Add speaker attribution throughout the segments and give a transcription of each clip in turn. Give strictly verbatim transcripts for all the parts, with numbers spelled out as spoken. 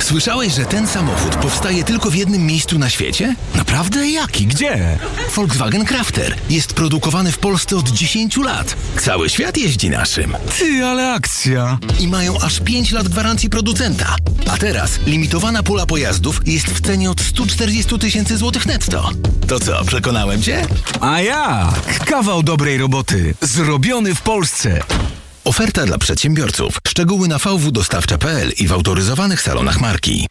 Speaker 1: Słyszałeś, że ten samochód powstaje tylko w jednym miejscu na świecie? Naprawdę? Jaki? Gdzie? Volkswagen Crafter. Jest produkowany w Polsce od dziesięciu lat. Cały świat jeździ naszym.
Speaker 2: Ty, ale akcja!
Speaker 1: I mają aż pięć lat gwarancji producenta. A teraz limitowana pula pojazdów jest w cenie od sto czterdzieści tysięcy złotych netto. To co, przekonałem cię?
Speaker 2: A jak? Kawał dobrej roboty. Zrobiony w Polsce.
Speaker 1: Oferta dla przedsiębiorców. Szczegóły na v w dostawcza kropka p l i w autoryzowanych salonach marki.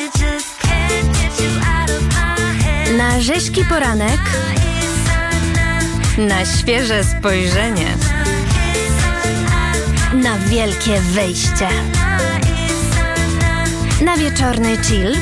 Speaker 3: Na rzeźki poranek, na świeże spojrzenie, na wielkie wyjście, na wieczorny chill,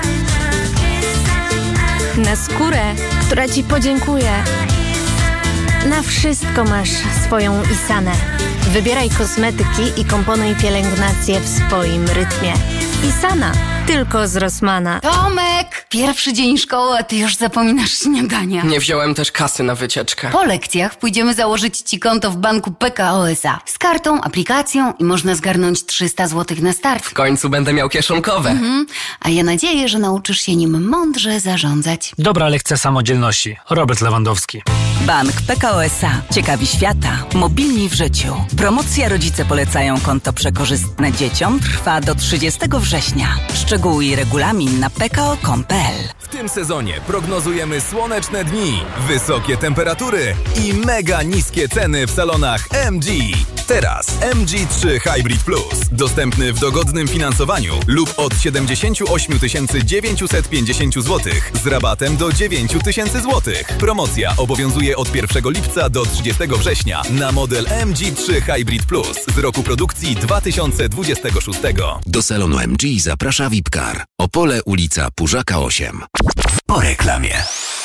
Speaker 3: na skórę, która ci podziękuje. Na wszystko masz swoją Isanę. Wybieraj kosmetyki i komponuj pielęgnację w swoim rytmie. Isana. Tylko z Rossmana.
Speaker 4: Tomek! Pierwszy dzień szkoły, a ty już zapominasz śniadania.
Speaker 5: Nie wziąłem też kasy na wycieczkę.
Speaker 4: Po lekcjach pójdziemy założyć ci konto w banku P K O S A. Z kartą, aplikacją i można zgarnąć trzysta złotych na start.
Speaker 5: W końcu będę miał kieszonkowe.
Speaker 4: Mhm. A ja nadzieję, że nauczysz się nim mądrze zarządzać.
Speaker 6: Dobra lekcja samodzielności. Robert Lewandowski.
Speaker 7: Bank P K O S A. Ciekawi świata. Mobilni w życiu. Promocja Rodzice polecają konto przekorzystne dzieciom trwa do trzydziestego września. Szczegóły i regulamin na p k o kropka com kropka p l.
Speaker 8: W tym sezonie prognozujemy słoneczne dni, wysokie temperatury i mega niskie ceny w salonach M G. Teraz M G trzy Hybrid Plus. Dostępny w dogodnym finansowaniu lub od siedemdziesiąt osiem tysięcy dziewięćset pięćdziesiąt złotych z rabatem do dziewięć tysięcy złotych. Promocja obowiązuje od pierwszego lipca do trzydziestego września na model M G trzy Hybrid Plus z roku produkcji dwa tysiące dwudziestego szóstego.
Speaker 1: Do salonu M G zaprasza Vipcar. Opole, ulica Pużaka osiem. Po reklamie.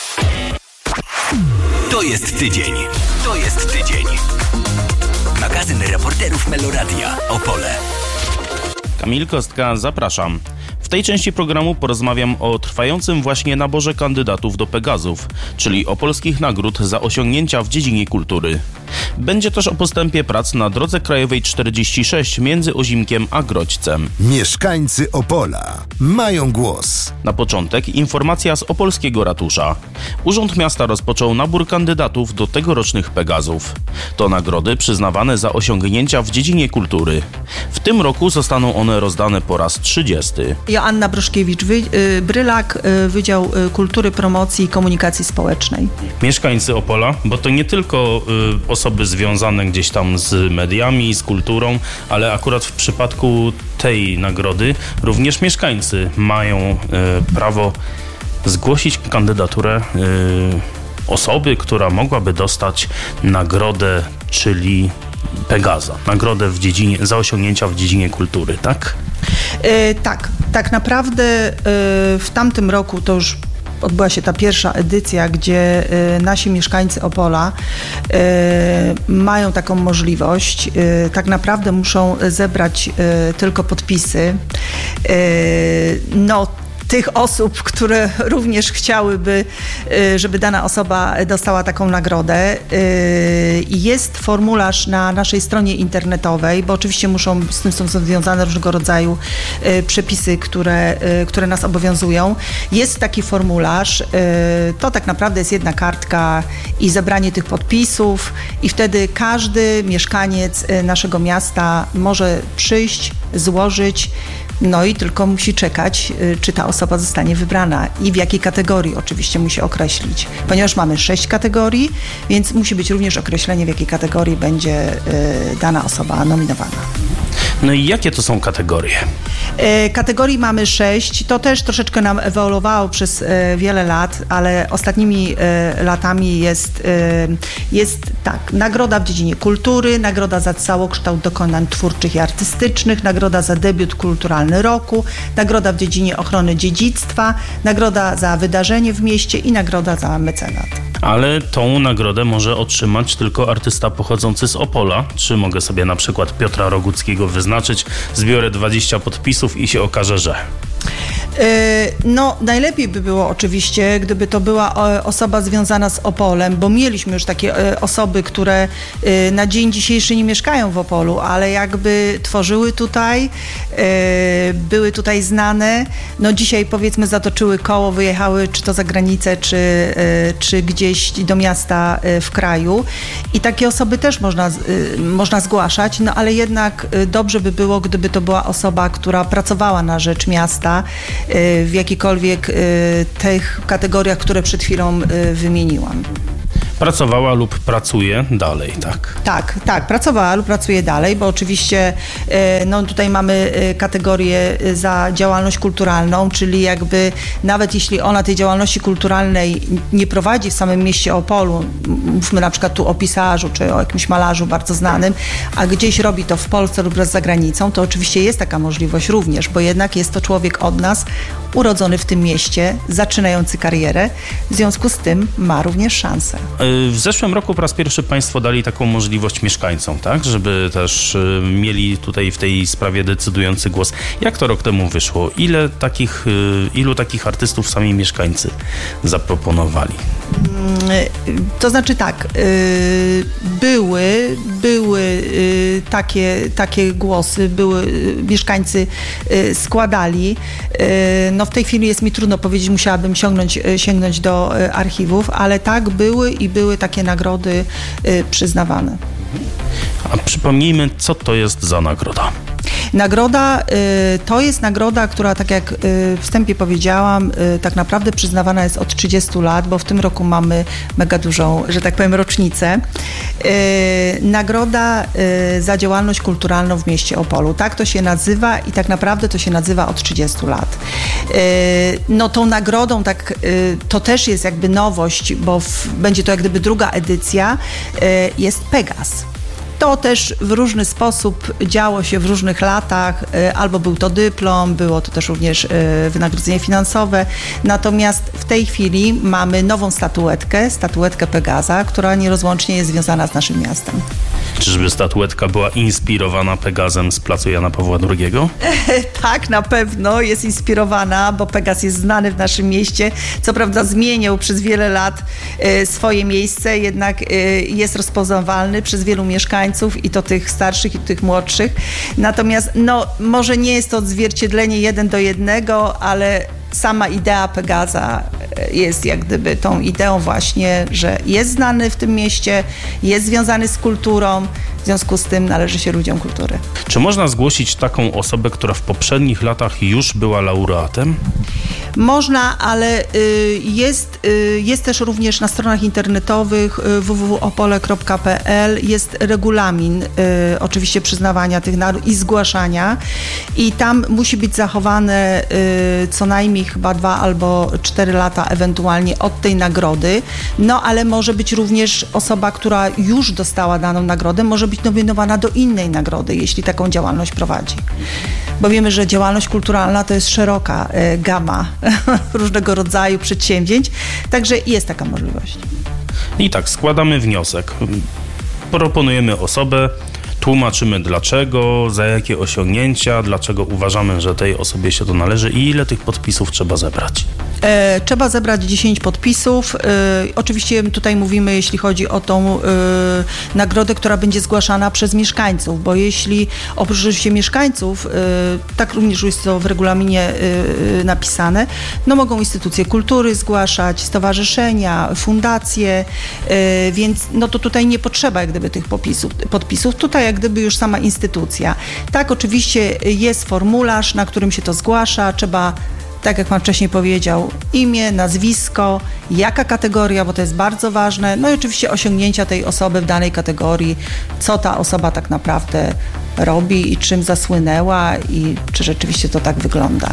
Speaker 1: To jest tydzień. To jest tydzień. Magazyn reporterów Meloradia. Opole.
Speaker 9: Kamil Kostka, zapraszam. W tej części programu porozmawiam o trwającym właśnie naborze kandydatów do Pegazów, czyli o polskich nagród za osiągnięcia w dziedzinie kultury. Będzie też o postępie prac na drodze krajowej czterdzieści sześć między Ozimkiem a Grodźcem.
Speaker 10: Mieszkańcy Opola mają głos.
Speaker 9: Na początek informacja z opolskiego ratusza. Urząd Miasta rozpoczął nabór kandydatów do tegorocznych Pegazów. To nagrody przyznawane za osiągnięcia w dziedzinie kultury. W tym roku zostaną one rozdane po raz trzydziesty.
Speaker 11: Joanna Broszkiewicz-Brylak, Wydział Kultury, Promocji i Komunikacji Społecznej.
Speaker 9: Mieszkańcy Opola, bo to nie tylko y, osoby związane gdzieś tam z mediami, z kulturą, ale akurat w przypadku tej nagrody również mieszkańcy mają y, prawo zgłosić kandydaturę y, osoby, która mogłaby dostać nagrodę, czyli Pegaza, nagrodę w dziedzinie, za osiągnięcia w dziedzinie kultury, tak?
Speaker 11: Yy, tak, tak naprawdę yy, w tamtym roku to już odbyła się ta pierwsza edycja, gdzie y, nasi mieszkańcy Opola y, mają taką możliwość. Y, tak naprawdę muszą zebrać y, tylko podpisy. Y, no, tych osób, które również chciałyby, żeby dana osoba dostała taką nagrodę. Jest formularz na naszej stronie internetowej, bo oczywiście muszą, z tym są związane różnego rodzaju przepisy, które, które nas obowiązują. Jest taki formularz, to tak naprawdę jest jedna kartka i zebranie tych podpisów i wtedy każdy mieszkaniec naszego miasta może przyjść, złożyć. No i tylko musi czekać, czy ta osoba zostanie wybrana i w jakiej kategorii oczywiście musi określić. Ponieważ mamy sześć kategorii, więc musi być również określenie, w jakiej kategorii będzie dana osoba nominowana.
Speaker 9: No i jakie to są kategorie?
Speaker 11: Kategorii mamy sześć. To też troszeczkę nam ewoluowało przez wiele lat, ale ostatnimi latami jest, jest tak, nagroda w dziedzinie kultury, nagroda za całokształt dokonań twórczych i artystycznych, nagroda za debiut kulturalny roku, nagroda w dziedzinie ochrony dziedzictwa, nagroda za wydarzenie w mieście i nagroda za mecenat.
Speaker 9: Ale tą nagrodę może otrzymać tylko artysta pochodzący z Opola. Czy mogę sobie na przykład Piotra Roguckiego wyznaczyć, zbiorę dwadzieścia podpisów i się okaże, że...
Speaker 11: No, najlepiej by było oczywiście, gdyby to była osoba związana z Opolem, bo mieliśmy już takie osoby, które na dzień dzisiejszy nie mieszkają w Opolu, ale jakby tworzyły tutaj, były tutaj znane. No dzisiaj powiedzmy zatoczyły koło, wyjechały czy to za granicę, czy, czy gdzieś do miasta w kraju. I takie osoby też można, można zgłaszać, no ale jednak dobrze by było, gdyby to była osoba, która pracowała na rzecz miasta w jakikolwiek tych kategoriach, które przed chwilą wymieniłam.
Speaker 9: Pracowała lub pracuje dalej, tak?
Speaker 11: Tak, tak, pracowała lub pracuje dalej, bo oczywiście no, tutaj mamy kategorię za działalność kulturalną, czyli jakby nawet jeśli ona tej działalności kulturalnej nie prowadzi w samym mieście Opolu, mówmy na przykład tu o pisarzu, czy o jakimś malarzu bardzo znanym, a gdzieś robi to w Polsce lub za granicą, to oczywiście jest taka możliwość również, bo jednak jest to człowiek od nas, urodzony w tym mieście, zaczynający karierę, w związku z tym ma również szansę.
Speaker 9: W zeszłym roku po raz pierwszy Państwo dali taką możliwość mieszkańcom, tak? Żeby też mieli tutaj w tej sprawie decydujący głos. Jak to rok temu wyszło? Ile takich, ilu takich artystów sami mieszkańcy zaproponowali?
Speaker 11: To znaczy tak, były, były takie, takie głosy, były, mieszkańcy składali. No w tej chwili jest mi trudno powiedzieć, musiałabym sięgnąć, sięgnąć do archiwów, ale tak, były i były takie nagrody przyznawane.
Speaker 9: A przypomnijmy, co to jest za nagroda?
Speaker 11: Nagroda y, to jest nagroda, która, tak jak y, w wstępie powiedziałam, y, tak naprawdę przyznawana jest od trzydziestu lat, bo w tym roku mamy mega dużą, że tak powiem, rocznicę. Y, nagroda y, za działalność kulturalną w mieście Opolu. Tak to się nazywa i tak naprawdę to się nazywa od trzydziestu lat. Y, no tą nagrodą tak, y, to też jest jakby nowość, bo w, będzie to jak gdyby druga edycja, y, jest Pegas. To też w różny sposób działo się w różnych latach, albo był to dyplom, było to też również wynagrodzenie finansowe. Natomiast w tej chwili mamy nową statuetkę, statuetkę Pegaza, która nierozłącznie jest związana z naszym miastem.
Speaker 9: Czyżby statuetka była inspirowana Pegazem z placu Jana Pawła drugiego?
Speaker 11: Tak, na pewno jest inspirowana, bo Pegaz jest znany w naszym mieście. Co prawda zmieniał przez wiele lat swoje miejsce, jednak jest rozpoznawalny przez wielu mieszkańców, i to tych starszych, i tych młodszych. Natomiast no, może nie jest to odzwierciedlenie jeden do jednego, ale sama idea Pegaza jest jak gdyby tą ideą właśnie, że jest znany w tym mieście, jest związany z kulturą, w związku z tym należy się ludziom kultury.
Speaker 9: Czy można zgłosić taką osobę, która w poprzednich latach już była laureatem?
Speaker 11: Można, ale jest, jest też również na stronach internetowych w w w kropka opole kropka p l jest regulamin oczywiście przyznawania tych nagród i zgłaszania i tam musi być zachowane co najmniej chyba dwa albo cztery lata ewentualnie od tej nagrody, no ale może być również osoba, która już dostała daną nagrodę, może być nominowana do innej nagrody, jeśli taką działalność prowadzi. Bo wiemy, że działalność kulturalna to jest szeroka y, gama różnego rodzaju przedsięwzięć, także jest taka możliwość.
Speaker 9: I tak, składamy wniosek. Proponujemy osobę, tłumaczymy dlaczego, za jakie osiągnięcia, dlaczego uważamy, że tej osobie się to należy i ile tych podpisów trzeba zebrać.
Speaker 11: E, trzeba zebrać dziesięć podpisów. E, oczywiście tutaj mówimy, jeśli chodzi o tą e, nagrodę, która będzie zgłaszana przez mieszkańców, bo jeśli oprócz oczywiście mieszkańców, e, tak również jest to w regulaminie e, napisane, no mogą instytucje kultury zgłaszać, stowarzyszenia, fundacje, e, więc no to tutaj nie potrzeba jak gdyby tych podpisów. podpisów. Tutaj jak gdyby już sama instytucja. Tak, oczywiście jest formularz, na którym się to zgłasza, trzeba, tak jak pan wcześniej powiedział, imię, nazwisko, jaka kategoria, bo to jest bardzo ważne, no i oczywiście osiągnięcia tej osoby w danej kategorii, co ta osoba tak naprawdę robi i czym zasłynęła i czy rzeczywiście to tak wygląda.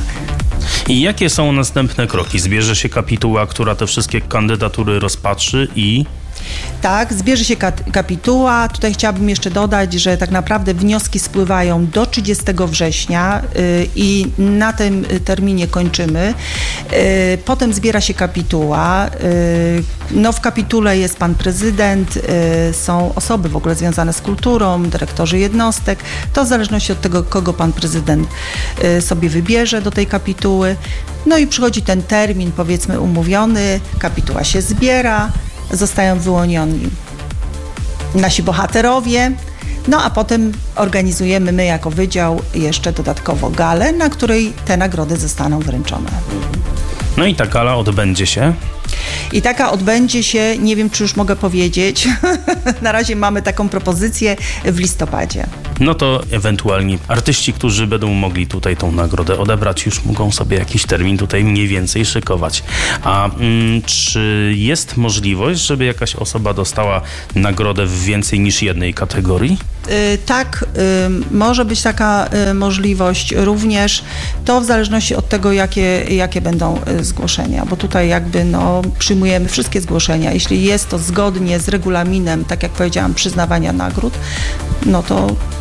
Speaker 9: I jakie są następne kroki? Zbierze się kapituła, która te wszystkie kandydatury rozpatrzy i...
Speaker 11: Tak, zbierze się kat- kapituła. Tutaj chciałabym jeszcze dodać, że tak naprawdę wnioski spływają do trzydziestego września y, i na tym terminie kończymy. Y, potem zbiera się kapituła. Y, no w kapitule jest pan prezydent, y, są osoby w ogóle związane z kulturą, dyrektorzy jednostek. To w zależności od tego, kogo pan prezydent y, sobie wybierze do tej kapituły. No i przychodzi ten termin, powiedzmy, umówiony, kapituła się zbiera, zostają wyłonioni nasi bohaterowie, no a potem organizujemy my jako wydział jeszcze dodatkowo galę, na której te nagrody zostaną wręczone.
Speaker 9: No i ta gala odbędzie się?
Speaker 11: I taka odbędzie się, nie wiem czy już mogę powiedzieć, na razie mamy taką propozycję w listopadzie.
Speaker 9: No to ewentualnie artyści, którzy będą mogli tutaj tą nagrodę odebrać, już mogą sobie jakiś termin tutaj mniej więcej szykować. A mm, czy jest możliwość, żeby jakaś osoba dostała nagrodę w więcej niż jednej kategorii?
Speaker 11: Yy, tak, yy, może być taka yy, możliwość również. To w zależności od tego, jakie, jakie będą yy, zgłoszenia, bo tutaj jakby no, przyjmujemy wszystkie zgłoszenia. Jeśli jest to zgodnie z regulaminem, tak jak powiedziałam, przyznawania nagród, no to